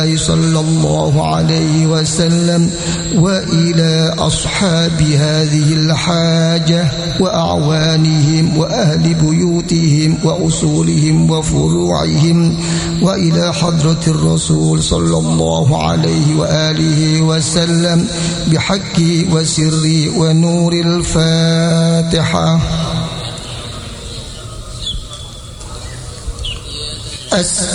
صلى الله عليه وسلم وإلى أصحاب هذه الحاجة وأعوانهم وأهل بيوتهم وأصولهم وفروعهم، وإلى حضرة الرسول صلى الله عليه وآله وسلم بحق وسر ونور الفاتحة.